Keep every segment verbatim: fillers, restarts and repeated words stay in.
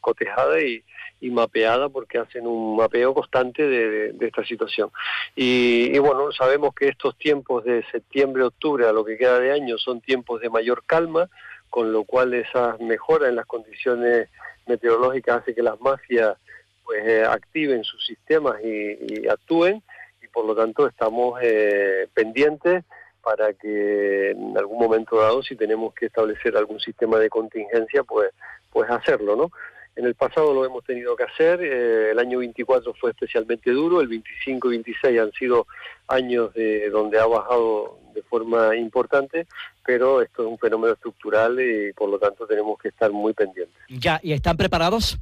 cotejada y, y mapeada, porque hacen un mapeo constante de, de, de esta situación. Y, y bueno, sabemos que estos tiempos de septiembre, octubre, a lo que queda de año, son tiempos de mayor calma, con lo cual esas mejoras en las condiciones meteorológicas hace que las mafias pues eh, activen sus sistemas y, y actúen, y por lo tanto estamos eh, pendientes para que en algún momento dado, si tenemos que establecer algún sistema de contingencia, pues, pues hacerlo, ¿no? En el pasado lo hemos tenido que hacer, eh, el año veinticuatro fue especialmente duro, el veinticinco y veintiséis han sido años de, donde ha bajado de forma importante, pero esto es un fenómeno estructural y por lo tanto tenemos que estar muy pendientes. Ya, ¿y están preparados?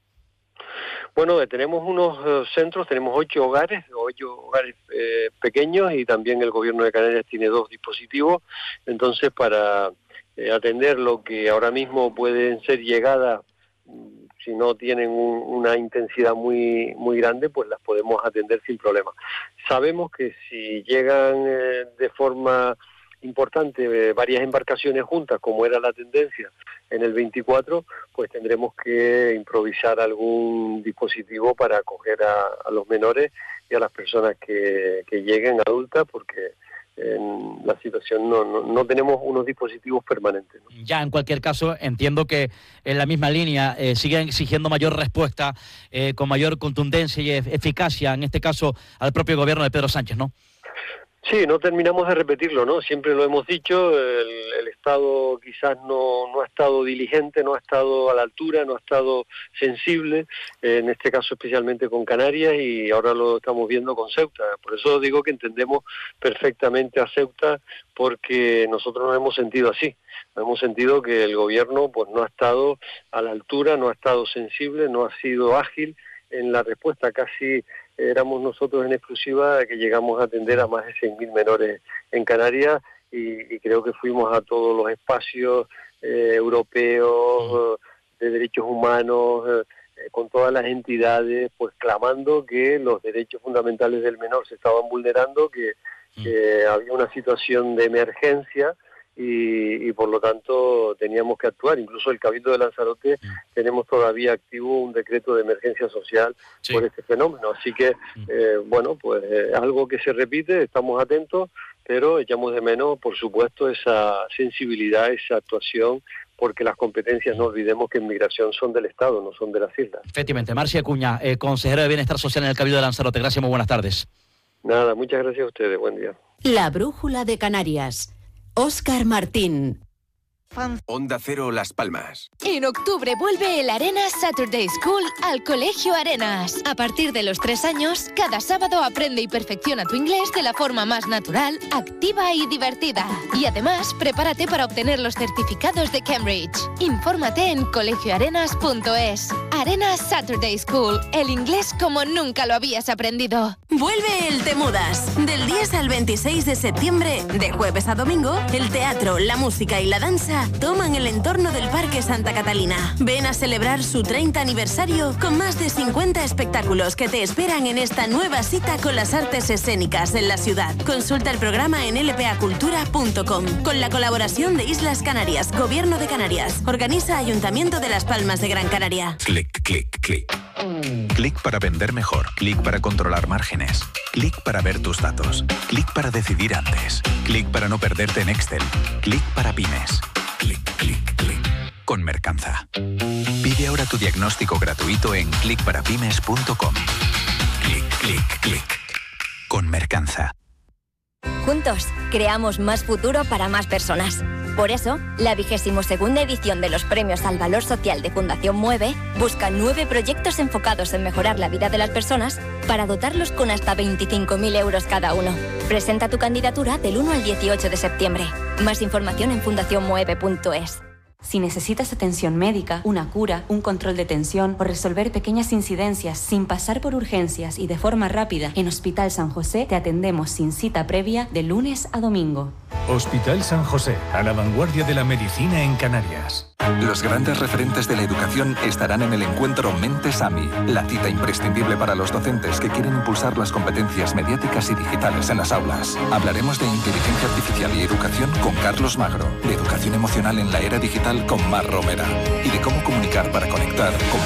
Bueno, eh, tenemos unos uh, centros, tenemos ocho hogares, ocho hogares eh, pequeños, y también el gobierno de Canarias tiene dos dispositivos. Entonces, para eh, atender lo que ahora mismo pueden ser llegadas, si no tienen un, una intensidad muy muy grande, pues las podemos atender sin problema. Sabemos que si llegan eh, de forma importante eh, varias embarcaciones juntas, como era la tendencia en el veinticuatro, pues tendremos que improvisar algún dispositivo para acoger a, a los menores y a las personas que, que lleguen adultas, porque en la situación no, no, no tenemos unos dispositivos permanentes, ¿no? Ya, en cualquier caso, entiendo que en la misma línea eh, siguen exigiendo mayor respuesta, eh, con mayor contundencia y e- eficacia, en este caso al propio gobierno de Pedro Sánchez, ¿no? Sí, no terminamos de repetirlo, ¿no? Siempre lo hemos dicho, el, el Estado quizás no, no ha estado diligente, no ha estado a la altura, no ha estado sensible, eh, en este caso especialmente con Canarias, y ahora lo estamos viendo con Ceuta. Por eso digo que entendemos perfectamente a Ceuta, porque nosotros nos hemos sentido así. Nos hemos sentido que el gobierno pues no ha estado a la altura, no ha estado sensible, no ha sido ágil en la respuesta. Casi éramos nosotros en exclusiva que llegamos a atender a más de seis mil menores en Canarias, y, y creo que fuimos a todos los espacios eh, europeos de derechos humanos, eh, con todas las entidades, pues clamando que los derechos fundamentales del menor se estaban vulnerando, que, que había una situación de emergencia, Y, y por lo tanto teníamos que actuar. Incluso el Cabildo de Lanzarote mm. tenemos todavía activo un decreto de emergencia social sí. por este fenómeno. Así que, eh, bueno, pues eh, algo que se repite, estamos atentos, pero echamos de menos, por supuesto, esa sensibilidad, esa actuación, porque las competencias, no olvidemos que en migración son del Estado, no son de las islas. Efectivamente. Marci Acuña, eh, consejero de Bienestar Social en el Cabildo de Lanzarote. Gracias, muy buenas tardes. Nada, muchas gracias a ustedes. Buen día. La Brújula de Canarias. Óscar Martín. Onda Cero Las Palmas. En octubre vuelve el Arenas Saturday School al Colegio Arenas. A partir de los tres años, cada sábado aprende y perfecciona tu inglés de la forma más natural, activa y divertida. Y además, prepárate para obtener los certificados de Cambridge. Infórmate en colegio arenas punto es. Arenas Saturday School, el inglés como nunca lo habías aprendido. Vuelve el Te Mudas. Del diez al veintiséis de septiembre, de jueves a domingo, el teatro, la música y la danza toman el entorno del Parque Santa Catalina. Ven a celebrar su treinta aniversario con más de cincuenta espectáculos que te esperan en esta nueva cita con las artes escénicas en la ciudad. Consulta el programa en l p a cultura punto com, con la colaboración de Islas Canarias, Gobierno de Canarias. Organiza Ayuntamiento de Las Palmas de Gran Canaria. Clic, clic, clic. Clic para vender mejor. Clic para controlar márgenes. Clic para ver tus datos. Clic para decidir antes. Clic para no perderte en Excel. Clic para pymes. Clic, clic, clic. Con Mercanza. Pide ahora tu diagnóstico gratuito en clic para pymes punto com. Clic, clic, clic. Con Mercanza. Juntos, creamos más futuro para más personas. Por eso, la vigésimo segunda edición de los Premios al Valor Social de Fundación Mueve busca nueve proyectos enfocados en mejorar la vida de las personas para dotarlos con hasta veinticinco mil euros cada uno. Presenta tu candidatura del uno al dieciocho de septiembre. Más información en fundación mueve punto es. Si necesitas atención médica, una cura, un control de tensión o resolver pequeñas incidencias sin pasar por urgencias y de forma rápida, en Hospital San José te atendemos sin cita previa de lunes a domingo. Hospital San José, a la vanguardia de la medicina en Canarias. Los grandes referentes de la educación estarán en el encuentro Mentes A M I, la cita imprescindible para los docentes que quieren impulsar las competencias mediáticas y digitales en las aulas. Hablaremos de inteligencia artificial y educación con Carlos Magro, de educación emocional en la era digital con Mar Romera y de cómo comunicar para conectar con